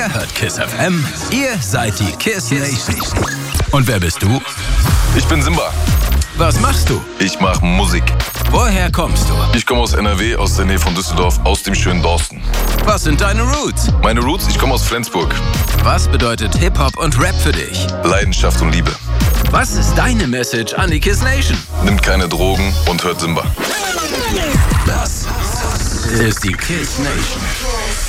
Ihr hört KISS FM, ihr seid die KISS Nation. Und wer bist du? Ich bin Simba. Was machst du? Ich mache Musik. Woher kommst du? Ich komme aus NRW, aus der Nähe von Düsseldorf, aus dem schönen Dorsten. Was sind deine Roots? Meine Roots, ich komme aus Flensburg. Was bedeutet Hip-Hop und Rap für dich? Leidenschaft und Liebe. Was ist deine Message an die KISS Nation? Nimmt keine Drogen und hört Simba. Das ist die KISS Nation.